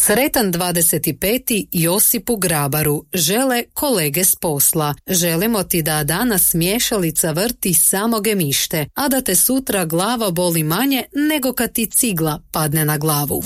Sretan 25. Josipu Grabaru žele kolege s posla. Želimo ti da danas miješalica vrti samo gemište, a da te sutra glava boli manje nego kad ti cigla padne na glavu.